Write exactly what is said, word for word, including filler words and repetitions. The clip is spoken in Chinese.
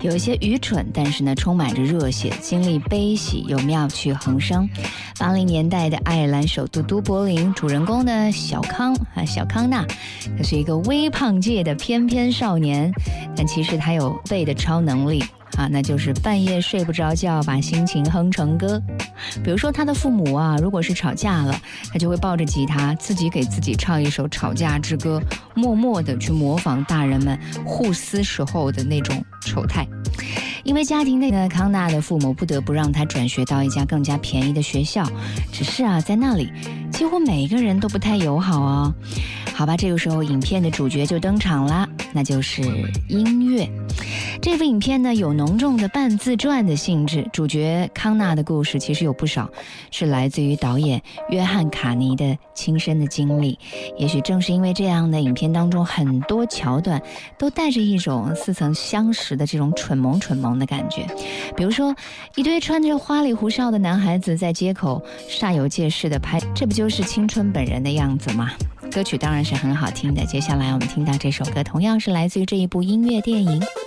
有一些愚蠢，但是呢充满着热血，经历悲喜又妙趣横生。八零年代的爱尔兰首都都柏林，主人公呢小康啊小康纳，他是一个微胖界的翩翩少年，但其实他有倍的超能力啊，那就是半夜睡不着觉，把心情哼成歌。比如说他的父母啊，如果是吵架了，他就会抱着吉他自己给自己唱一首吵架之歌，默默地去模仿大人们互撕时候的那种丑态。因为家庭内呢，康纳的父母不得不让他转学到一家更加便宜的学校，只是啊，在那里几乎每一个人都不太友好哦。好吧，这个时候影片的主角就登场啦，那就是音乐。这部影片呢有浓重的半自传的性质，主角康纳的故事其实有不少是来自于导演约翰卡尼的亲身的经历。也许正是因为这样的影片当中很多桥段都带着一种似曾相识的这种蠢萌蠢萌的感觉。比如说一堆穿着花里胡哨的男孩子在街口煞有介事的拍，这不就是青春本人的样子吗？歌曲当然是很好听的，接下来我们听到这首歌同样是来自于这一部音乐电影。